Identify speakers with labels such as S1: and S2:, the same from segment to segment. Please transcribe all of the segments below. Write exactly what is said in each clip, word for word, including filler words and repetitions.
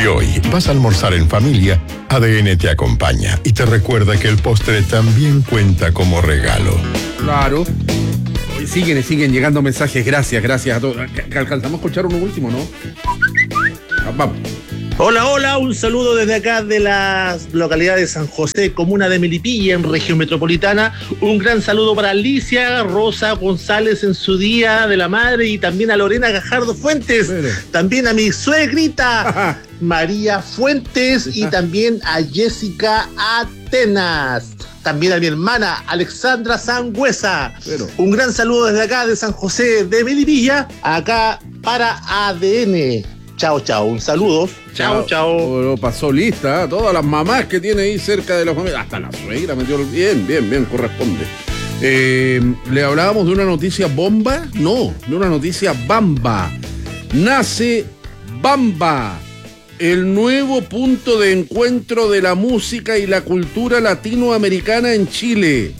S1: Si hoy vas a almorzar en familia, A D N te acompaña y te recuerda que el postre también cuenta como regalo.
S2: Claro. Siguen, siguen llegando mensajes. Gracias, gracias a todos. Alcanzamos a escuchar uno último, ¿no? Vamos.
S3: Hola, hola, un saludo desde acá de la localidad de San José, comuna de Melipilla, en región metropolitana. Un gran saludo para Alicia Rosa González en su día de la madre y también a Lorena Gajardo Fuentes, Pero. también a mi suegrita María Fuentes y también a Jessica Atenas. También a mi hermana Alexandra Sangüesa. Pero. Un gran saludo desde acá de San José de Melipilla, acá para A D N. Chao, chao, un saludo. Chao, chao.
S2: Oh, pasó lista, ¿eh? Todas las mamás que tiene ahí cerca de la familia. Hasta la suegra metió el... Bien, bien, bien, corresponde. Eh, ¿Le hablábamos de una noticia bomba? No, de una noticia bamba. Nace Bamba, el nuevo punto de encuentro de la música y la cultura latinoamericana en Chile.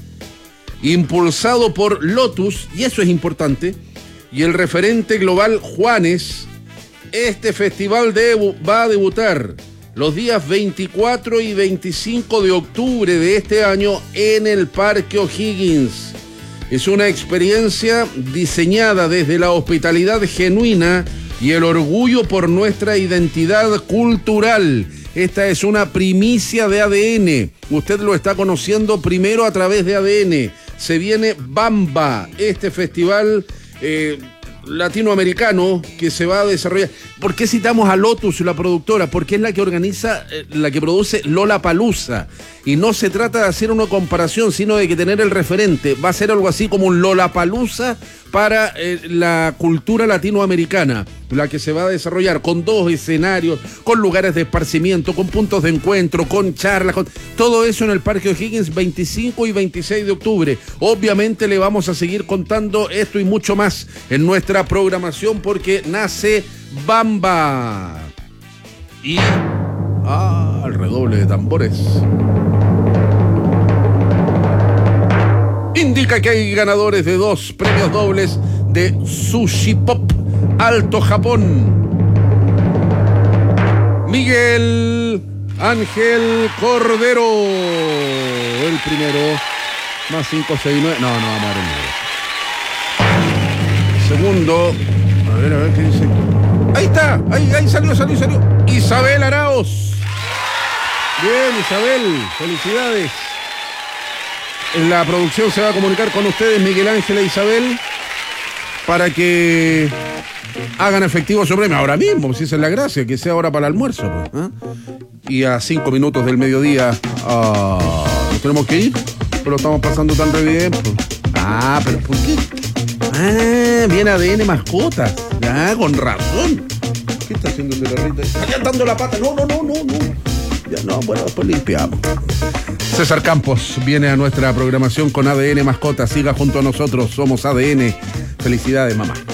S2: Impulsado por Lotus, y eso es importante, y el referente global Juanes. Este festival debu- va a debutar los días veinticuatro y veinticinco de octubre de este año en el Parque O'Higgins. Es una experiencia diseñada desde la hospitalidad genuina y el orgullo por nuestra identidad cultural. Esta es una primicia de A D N. Usted lo está conociendo primero a través de A D N. Se viene Bamba, este festival... Eh, latinoamericano que se va a desarrollar. ¿Por qué citamos a Lotus, la productora? Porque es la que organiza, eh, la que produce Lollapalooza. Y no se trata de hacer una comparación, sino de que tener el referente. Va a ser algo así como un Lollapalooza para eh, la cultura latinoamericana, la que se va a desarrollar con dos escenarios, con lugares de esparcimiento, con puntos de encuentro, con charlas, con todo eso en el Parque O'Higgins, veinticinco y veintiséis de octubre. Obviamente le vamos a seguir contando esto y mucho más en nuestra programación porque nace Bamba. Y ah, el redoble de tambores indica que hay ganadores de dos premios dobles de Sushi Pop Alto Japón. Miguel Ángel Cordero, el primero, más cinco, seis, nueve. No, no, vamos a ver el número. Segundo, a ver, a ver qué dice. Ahí está, ahí, ahí salió, salió, salió. Isabel Araos. Bien, Isabel, felicidades. La producción se va a comunicar con ustedes, Miguel Ángel e Isabel, para que hagan efectivo su premio ahora mismo, si esa es la gracia, que sea ahora para el almuerzo. Pues, ¿eh? Y a cinco minutos del mediodía, uh, ¿nos tenemos que ir? Pero estamos pasando tan re bien. Pues. Ah, pero ¿por qué? Ah, viene A D N Mascotas. Ah, con razón. ¿Qué está haciendo el de la rita? Está dando la pata. No, no, no, no, no. Ya no, bueno, después limpiamos. César Campos viene a nuestra programación con A D N Mascotas. Siga junto a nosotros, somos A D N. Felicidades, mamá.